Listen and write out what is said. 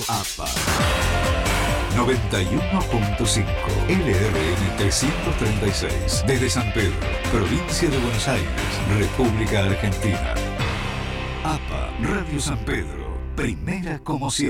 APA 91.5 LRN 336 desde San Pedro, provincia de Buenos Aires, República Argentina. APA Radio San Pedro, primera como siempre.